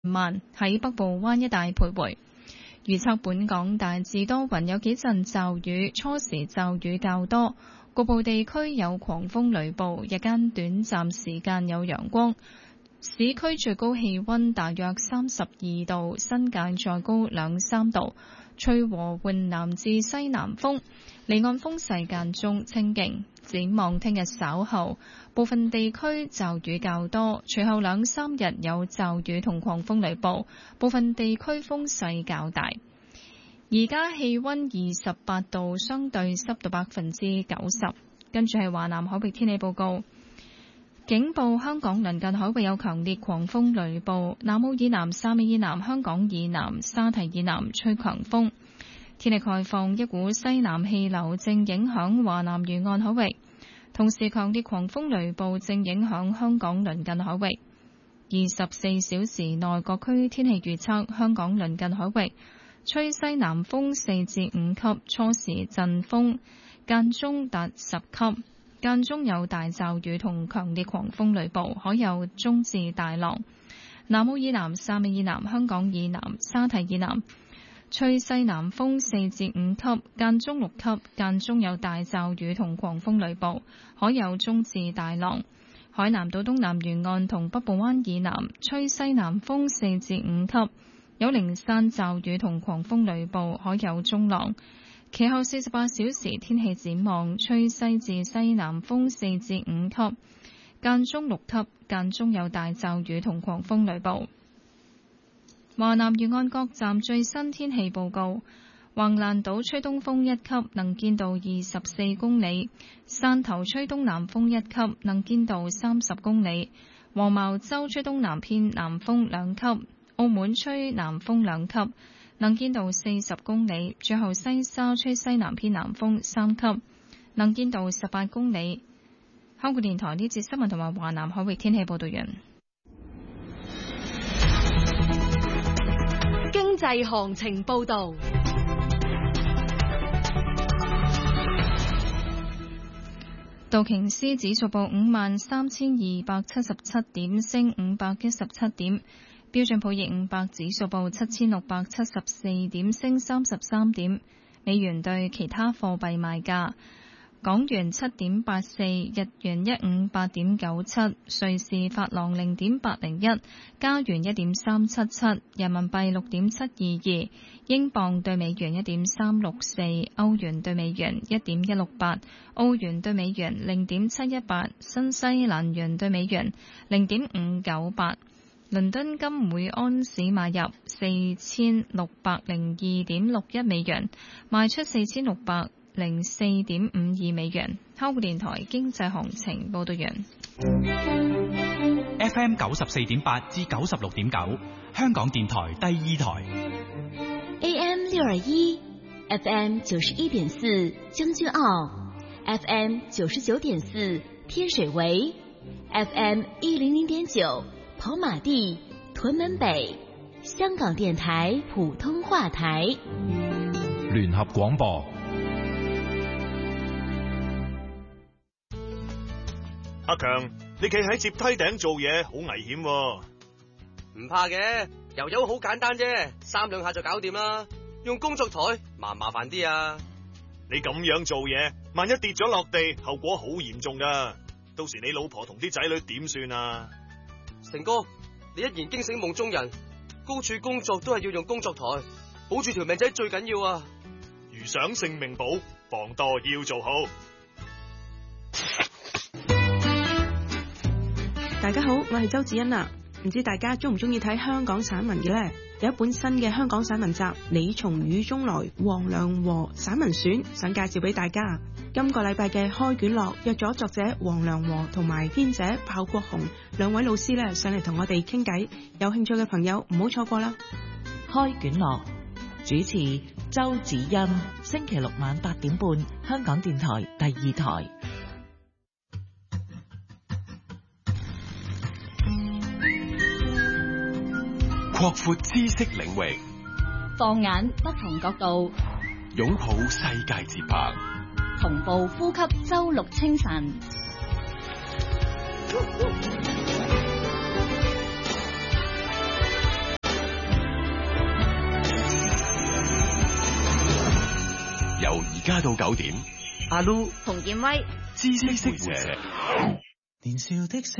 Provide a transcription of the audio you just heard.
慢，喺北部灣一帶徘徊。預測本港大致多雲，有幾陣驟雨，初時驟雨較多，局部地區有狂風雷暴，日間短暫時間有陽光。市區最高氣溫大約32度，新界再高2-3度，吹和緩南至西南風，離岸風勢間中清勁。展望聽日稍後，部分地區驟雨較多，隨後2-3日有驟雨同狂風雷暴，部分地區風勢較大。而家氣溫28度，相對濕度90%。跟住係華南海域天氣報告。警報：香港鄰近海域有強烈狂風雷暴，南澳以南、汕尾以南、香港以南、沙堤以南吹強風。天氣概況：一股西南氣流正影響華南沿岸海域，同時強烈狂風雷暴正影響香港鄰近海域。24小時內各區天氣預測：香港鄰近海域吹西南風4至5級，初時陣風間中達10級。間中有大驟雨同強烈狂風雷暴，海有中至大浪。南澳以南、汕尾以南、香港以南、沙堤以南吹西南風4至5級，間中6級，間中有大驟雨同狂風雷暴，海有中至大浪。海南島東南沿岸同北部灣以南吹西南風4至5級，有零散驟雨同狂風雷暴，海有中浪。其後48小時天氣展望，吹西至西南風4至5級，間中6級，間中有大驟雨同狂風雷暴。華南沿岸各站最新天氣報告：橫瀾島吹東風1級，能見度24公里；汕頭吹東南風1級，能見度30公里；黃茅洲吹東南偏南風2級；澳門吹南風2級，能見度40公里，最後西沙吹西南偏南風3級，能見度18公里。香港電台呢節新聞同埋華南海域天氣報道完。 經濟行情報道。 道瓊斯指數報53,277點，升517點。標準普爾500指數報7674點，升33點。美元對其他貨幣賣價：港元7.84，日元158.97，瑞士法郎0.801，加元1.377，人民幣6.722，英鎊對美元1.364，歐元對美元1.168，澳元對美元0.718，新西蘭元對美元0.598。倫敦金每安士買入4602.61美元，賣出4604.52美元。香港電台經濟行情報道完。 FM 94.8至96.9，香港電台第二台。 AM 621 FM 91.4將軍澳 FM 99.4天水圍 FM 100.9跑馬地、屯門北，香港電台普通話台。 聯合廣播。 阿強，你企喺接梯頂做嘢好危險喎。 唔怕嘅，油油好簡單啫，3兩下就搞掂啦。用工作台麻煩啲啊。 你咁樣做嘢，萬一跌咗落地，後果好嚴重噶。到時你老婆同啲仔女點算啊？ 成哥，你一言驚醒夢中人，高處工作都係要用工作台，保住條命仔最緊要啊！ 如想性命保，防墮要做好。 大家好，我係周子欣啊，唔知大家中唔中意睇香港散文嘅呢？有一本新嘅香港散文集《你從雨中來》黃良和散文選，想介紹俾大家。今個禮拜嘅開卷樂約咗作者黃良和同埋編者鮑國雄兩位老師咧上嚟同我哋傾偈，有興趣嘅朋友唔好錯過啦。 開卷樂主持周子欣，星期六晚8點半，香港電台第二台。 擴闊知識領域， 放眼不同角度， 擁抱世界節拍， 同步呼吸周六清晨。 由而家到9點。 阿 Lu、 馮建威、 知識活社。 年少的